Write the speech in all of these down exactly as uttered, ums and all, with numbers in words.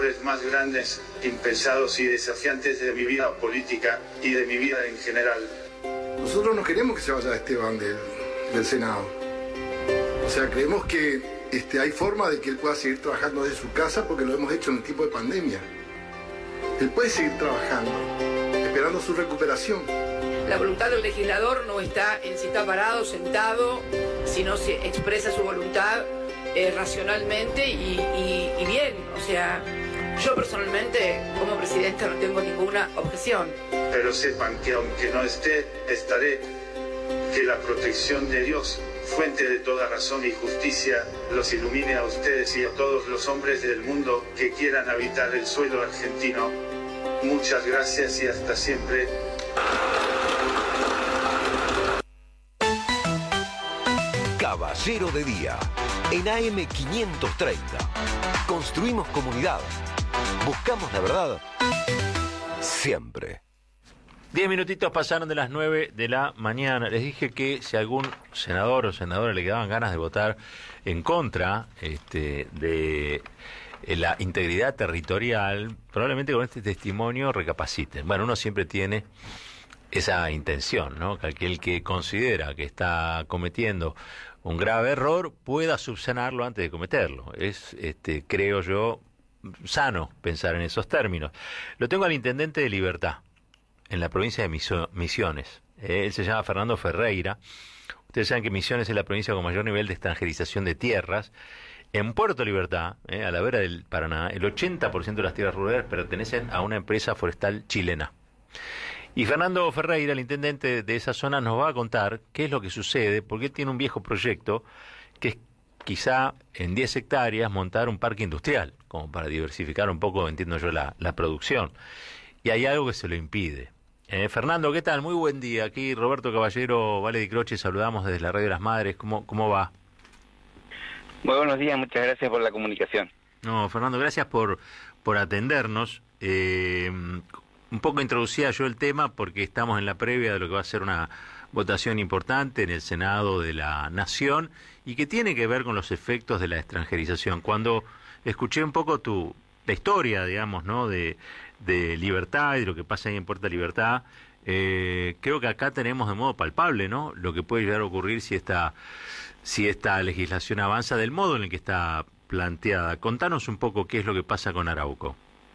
errores más grandes, impensados y desafiantes de mi vida política y de mi vida en general. Nosotros no queremos que se vaya Esteban del, del Senado. O sea, creemos que este, hay forma de que él pueda seguir trabajando desde su casa porque lo hemos hecho en el tiempo de pandemia. Él puede seguir trabajando, esperando su recuperación. La voluntad del legislador no está en si está parado, sentado, sino si expresa su voluntad eh, racionalmente y, y, y bien. O sea, yo personalmente como presidenta no tengo ninguna objeción. Pero sepan que aunque no esté, estaré, que la protección de Dios, fuente de toda razón y justicia, los ilumine a ustedes y a todos los hombres del mundo que quieran habitar el suelo argentino. Muchas gracias y hasta siempre. Caballero de Día, en A M quinientos treinta. Construimos comunidad. Buscamos la verdad siempre. Diez minutitos pasaron de las nueve de la mañana. Les dije que si algún senador o senadora le quedaban ganas de votar en contra este, de la integridad territorial, probablemente con este testimonio recapaciten. Bueno, uno siempre tiene esa intención, ¿no? Que aquel que considera que está cometiendo un grave error pueda subsanarlo antes de cometerlo. Es, este, creo yo, sano pensar en esos términos. Lo tengo al intendente de Libertad, en la provincia de Misiones. Eh, él se llama Fernando Ferreira. Ustedes saben que Misiones es la provincia con mayor nivel de extranjerización de tierras. En Puerto Libertad, eh, a la vera del Paraná, el ochenta por ciento de las tierras rurales pertenecen a una empresa forestal chilena. Y Fernando Ferreira, el intendente de esa zona, nos va a contar qué es lo que sucede, porque él tiene un viejo proyecto que es quizá en diez hectáreas montar un parque industrial, como para diversificar un poco, entiendo yo, la, la producción. Y hay algo que se lo impide. Eh, Fernando, ¿qué tal? Muy buen día. Aquí Roberto Caballero, Vale Di Croce, saludamos desde la Radio de las Madres. ¿Cómo, cómo va? Muy buenos días, muchas gracias por la comunicación. No, Fernando, gracias por, por atendernos. Eh, un poco introducía yo el tema porque estamos en la previa de lo que va a ser una votación importante en el Senado de la Nación y que tiene que ver con los efectos de la extranjerización. Cuando escuché un poco tu la historia, digamos, ¿no?, de, de Libertad y de lo que pasa ahí en Puerto Libertad, eh, creo que acá tenemos de modo palpable, ¿no?, lo que puede llegar a ocurrir si esta, si esta legislación avanza del modo en el que está planteada. Contanos un poco qué es lo que pasa con Arauco.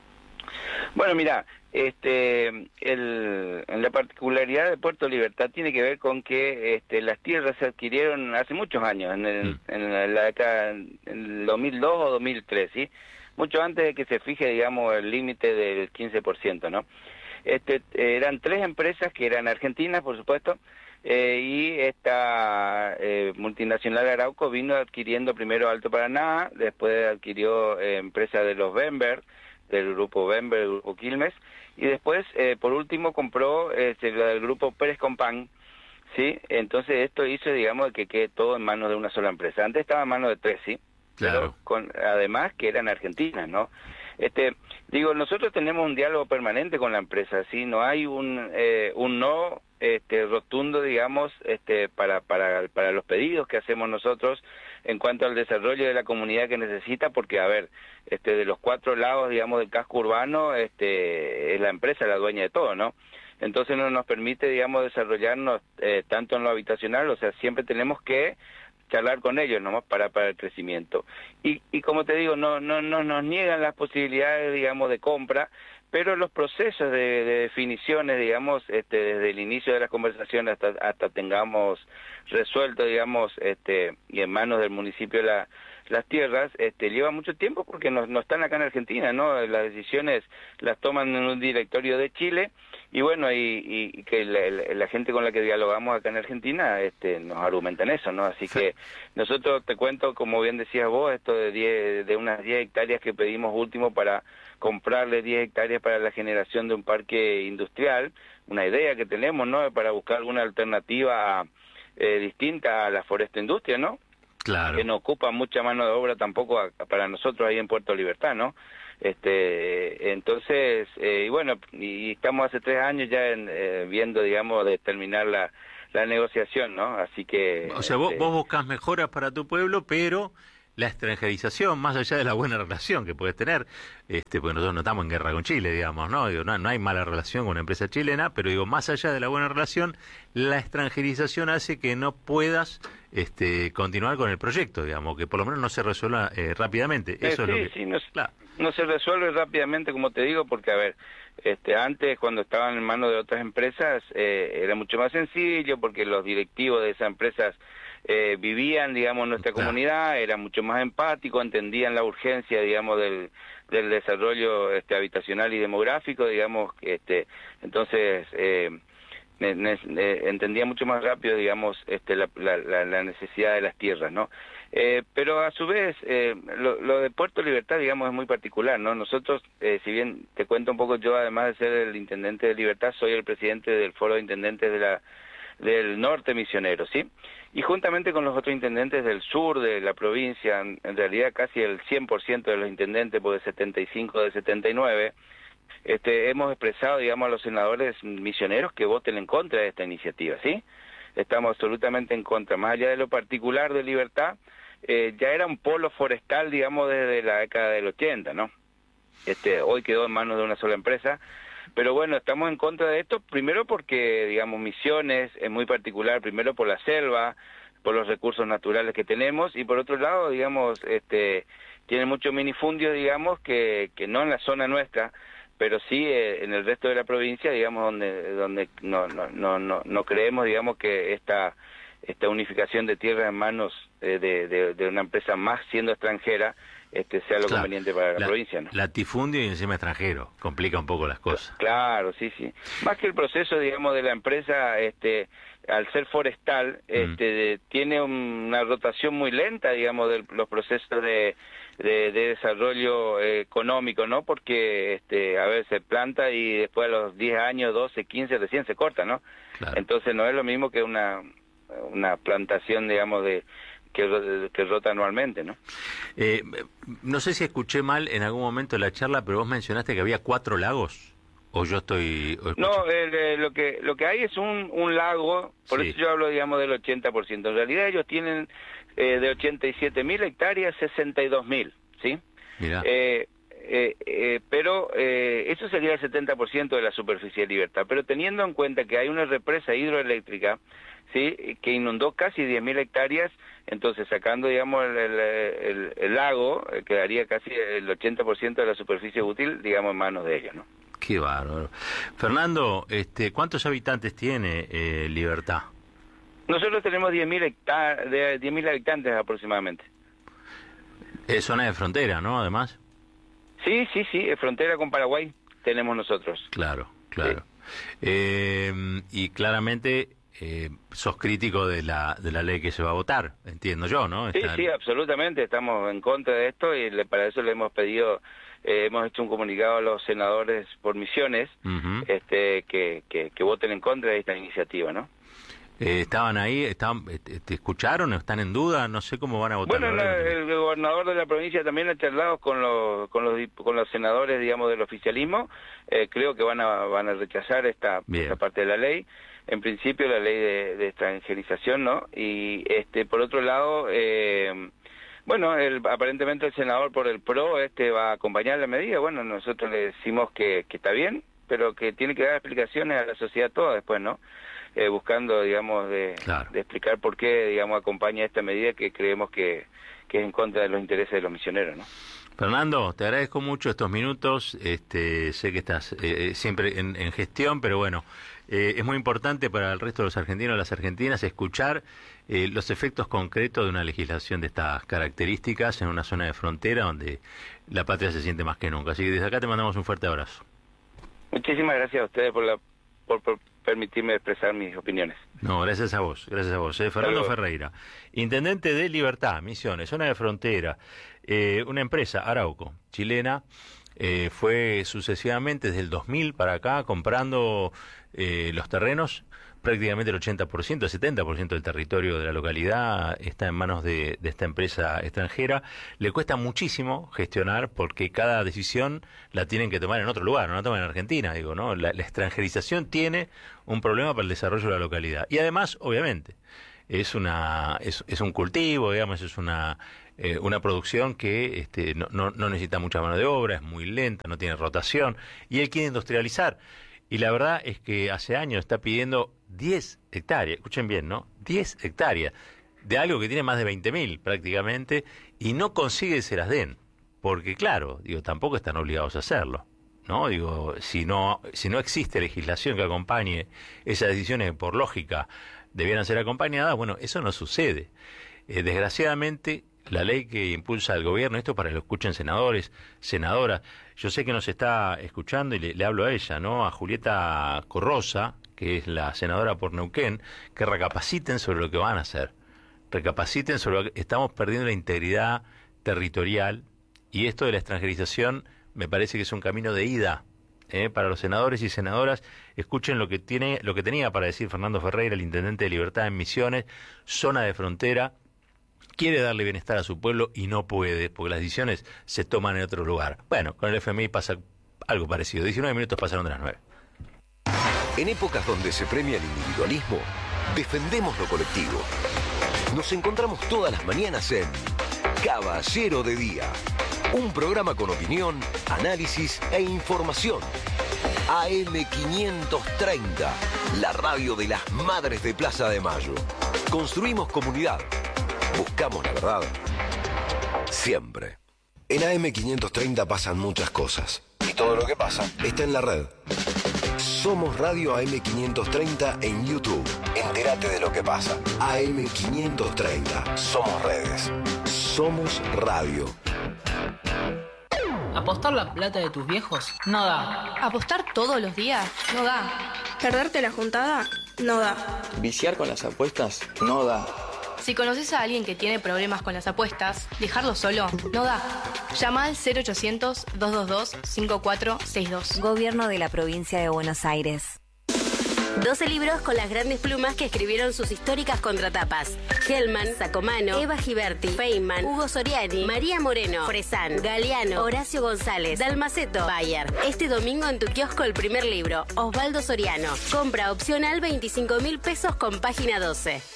Bueno, mira, este, el, la particularidad de Puerto Libertad tiene que ver con que este, las tierras se adquirieron hace muchos años, en, el, mm. en la década, en el dos mil dos o dos mil tres, ¿sí? Mucho antes de que se fije, digamos, el límite del quince por ciento, ¿no? Este, eran tres empresas que eran argentinas, por supuesto, eh, y esta eh, multinacional Arauco vino adquiriendo primero Alto Paraná, después adquirió eh, empresa de los Bember, del grupo Bember, del grupo Quilmes, y después, eh, por último, compró eh, el grupo Pérez Compán, ¿sí? Entonces esto hizo, digamos, que quede todo en manos de una sola empresa. Antes estaba en manos de tres, ¿sí? Claro. Pero con, además que eran argentinas, ¿no? Este, digo, nosotros tenemos un diálogo permanente con la empresa, ¿sí? No hay un eh, un no este rotundo, digamos, este para para para los pedidos que hacemos nosotros en cuanto al desarrollo de la comunidad que necesita, porque a ver, este de los cuatro lados, digamos, del casco urbano, este es la empresa la dueña de todo, ¿no? Entonces no nos permite, digamos, desarrollarnos eh, tanto en lo habitacional, o sea, siempre tenemos que charlar con ellos nomás para para el crecimiento. Y y como te digo, no no no nos niegan las posibilidades, digamos, de compra, pero los procesos de, de definiciones, digamos, este desde el inicio de las conversaciones hasta hasta tengamos resuelto, digamos, este y en manos del municipio la las tierras, este lleva mucho tiempo porque no, no están acá en Argentina, ¿no? Las decisiones las toman en un directorio de Chile y bueno, y, y, y que la, la, la gente con la que dialogamos acá en Argentina este nos argumentan eso, ¿no? Así que nosotros, te cuento, como bien decías vos, esto de diez, de unas diez hectáreas que pedimos último para comprarle diez hectáreas para la generación de un parque industrial, una idea que tenemos, ¿no? Para buscar alguna alternativa eh, distinta a la foresta industria, ¿no? Claro. Que no ocupa mucha mano de obra tampoco a, para nosotros ahí en Puerto Libertad, ¿no? Este, entonces, eh, y bueno, y estamos hace tres años ya en, eh, viendo, digamos, de terminar la, la negociación, ¿no? Así que... O sea, vos, este, vos buscás mejoras para tu pueblo, pero la extranjerización, más allá de la buena relación que puedes tener, este, porque nosotros no estamos en guerra con Chile, digamos, ¿no? Digo, no, no hay mala relación con una empresa chilena, pero digo, más allá de la buena relación, la extranjerización hace que no puedas este, continuar con el proyecto, digamos, que por lo menos no se resuelva eh, rápidamente. Eso Eh, es sí, lo que... sí, no, claro. no se resuelve rápidamente, como te digo, porque, a ver, este, antes, cuando estaban en manos de otras empresas, eh, era mucho más sencillo, porque los directivos de esas empresas eh, vivían, digamos, en nuestra Claro. comunidad, eran mucho más empáticos, entendían la urgencia, digamos, del, del desarrollo este, habitacional y demográfico, digamos, este, entonces... Eh, Ne, ne, ne, entendía mucho más rápido, digamos, este, la, la, la necesidad de las tierras, ¿no? Eh, pero a su vez, eh, lo, lo de Puerto Libertad, digamos, es muy particular, ¿no? Nosotros, eh, si bien te cuento un poco, yo además de ser el intendente de Libertad, soy el presidente del Foro de Intendentes de la, del Norte Misionero, ¿sí? Y juntamente con los otros intendentes del sur de la provincia, en, en realidad casi el cien por ciento de los intendentes, porque setenta y cinco de setenta y nueve, Este, hemos expresado, digamos, a los senadores misioneros que voten en contra de esta iniciativa, ¿sí? Estamos absolutamente en contra. Más allá de lo particular de Libertad, eh, ya era un polo forestal, digamos, desde la década del ochenta, ¿no? Este, hoy quedó en manos de una sola empresa, pero bueno, estamos en contra de esto, primero porque, digamos, Misiones es muy particular, primero por la selva, por los recursos naturales que tenemos, y por otro lado, digamos, este, tiene muchos minifundios, digamos, que, que no en la zona nuestra, pero sí eh, en el resto de la provincia, digamos, donde donde no no no no, no creemos, digamos, que esta esta unificación de tierras en manos eh, de, de, de una empresa más siendo extranjera este sea lo Claro. conveniente para la, La- provincia, ¿no? Latifundio y encima extranjero, complica un poco las cosas. Claro, sí, sí. Más que el proceso, digamos, de la empresa, este, al ser forestal, este, de- tiene un- una rotación muy lenta, digamos, de los procesos de, de, de desarrollo eh, económico, ¿no? Porque, este, a ver, se planta y después a los diez años, doce, quince, recién se corta, ¿no? Claro. Entonces no es lo mismo que una, una plantación, digamos, de que, ro- que rota anualmente, ¿no? Eh, no sé si escuché mal en algún momento de la charla, pero vos mencionaste que había cuatro lagos. ¿O yo estoy...? o escuché- No, eh, eh, lo que lo que hay es un, un lago, por Sí. eso yo hablo, digamos, del ochenta por ciento. En realidad ellos tienen eh, de ochenta y siete mil hectáreas, sesenta y dos mil, ¿sí? Mirá. Eh, eh, eh, pero eh, eso sería el setenta por ciento de la superficie de Libertad. Pero teniendo en cuenta que hay una represa hidroeléctrica, ¿sí?, que inundó casi diez mil hectáreas, entonces sacando, digamos, el, el, el- el lago, eh, quedaría casi el ochenta por ciento de la superficie útil, digamos, en manos de ellos, ¿no? Qué bárbaro. Fernando, este, ¿cuántos habitantes tiene eh, Libertad? Nosotros tenemos diez mil hectáreas, de diez mil habitantes aproximadamente. Es zona de frontera, ¿no? Además. Sí, sí, sí, es frontera con Paraguay tenemos nosotros. Claro, claro. Eh, y claramente eh, sos crítico de la de la ley que se va a votar, entiendo yo, ¿no? Sí, Están- sí, absolutamente, estamos en contra de esto y le- para eso le hemos pedido, eh, hemos hecho un comunicado a los senadores por Misiones, Ujú. este, que, que, que voten en contra de esta iniciativa, ¿no? Eh, estaban ahí, estaban, eh, te te escucharon, están en duda, no sé cómo van a votar. Bueno, la la- verdad que- el gobernador de la provincia también ha charlado con los con los dip- con los senadores, digamos, del oficialismo. Eh, creo que van a van a rechazar esta, Bien. esta parte de la ley. En principio la ley de, de extranjerización, ¿no? Y este por otro lado, eh, bueno, el, aparentemente el senador por el PRO este va a acompañar la medida. Bueno, nosotros le decimos que, que está bien, pero que tiene que dar explicaciones a la sociedad toda después, ¿no? Eh, buscando, digamos, de, Claro. de explicar por qué, digamos, acompaña esta medida que creemos que, que es en contra de los intereses de los misioneros, ¿no? Fernando, te agradezco mucho estos minutos. Este, sé que estás eh, eh, siempre en, en gestión, pero bueno, eh, es muy importante para el resto de los argentinos y las argentinas escuchar eh, los efectos concretos de una legislación de estas características en una zona de frontera donde la patria se siente más que nunca. Así que desde acá te mandamos un fuerte abrazo. Muchísimas gracias a ustedes por, la, por, por permitirme expresar mis opiniones. No, gracias a vos, gracias a vos. Eh, Fernando luego. Ferreira, intendente de Libertad, Misiones, zona de frontera, eh, una empresa, Arauco, chilena, eh, fue sucesivamente desde el dos mil para acá comprando eh, los terrenos. Prácticamente el ochenta por ciento, el setenta por ciento del territorio de la localidad está en manos de, de esta empresa extranjera. Le cuesta muchísimo gestionar porque cada decisión la tienen que tomar en otro lugar, no la toman en Argentina, digo, ¿no? La, la extranjerización tiene un problema para el desarrollo de la localidad. Y además, obviamente, es una es, es un cultivo, digamos, es una eh, una producción que este, no, no, no necesita mucha mano de obra, es muy lenta, no tiene rotación, y él quiere industrializar. Y la verdad es que hace años está pidiendo diez hectáreas, escuchen bien, ¿no? diez hectáreas de algo que tiene más de veinte mil prácticamente, y no consigue que se las den, porque claro, digo, tampoco están obligados a hacerlo, ¿no? Digo, si no, si no existe legislación que acompañe esas decisiones que por lógica debieran ser acompañadas, bueno, eso no sucede. Eh, desgraciadamente, la ley que impulsa el gobierno, esto para que lo escuchen senadores, senadoras, yo sé que nos está escuchando y le, le hablo a ella, ¿no? A Julieta Corrosa, que es la senadora por Neuquén, que recapaciten sobre lo que van a hacer. Recapaciten sobre lo que estamos perdiendo la integridad territorial, y esto de la extranjerización me parece que es un camino de ida. ¿eh? Para los senadores y senadoras, escuchen lo que tiene, lo que tenía para decir Fernando Ferreira, el intendente de Libertad en Misiones, zona de frontera. Quiere darle bienestar a su pueblo y no puede, porque las decisiones se toman en otro lugar. Bueno, con el F M I pasa algo parecido. diecinueve minutos pasaron de las nueve. En épocas donde se premia el individualismo, defendemos lo colectivo. Nos encontramos todas las mañanas en Caballero de Día, un programa con opinión, análisis e información. A M quinientos treinta, la radio de las madres de Plaza de Mayo. Construimos comunidad. Buscamos la verdad. Siempre. En A M quinientos treinta pasan muchas cosas. Y todo lo que pasa está en la red. Somos Radio A M quinientos treinta en YouTube. Entérate de lo que pasa. A M quinientos treinta. Somos redes. Somos radio. ¿Apostar la plata de tus viejos? No da. ¿Apostar todos los días? No da. ¿Perderte la juntada? No da. ¿Viciar con las apuestas? No da. Si conoces a alguien que tiene problemas con las apuestas, dejarlo solo no da. Llama al cero ochocientos, doscientos veintidós, cincuenta y cuatro sesenta y dos. Gobierno de la Provincia de Buenos Aires. doce libros con las grandes plumas que escribieron sus históricas contratapas. Hellman, Sacomano, Eva Giberti, Feynman, Hugo Soriani, María Moreno, Fresán, Galeano, Horacio González, Dalmaceto, Bayer. Este domingo en tu kiosco el primer libro, Osvaldo Soriano. Compra opcional veinticinco mil pesos con página doce.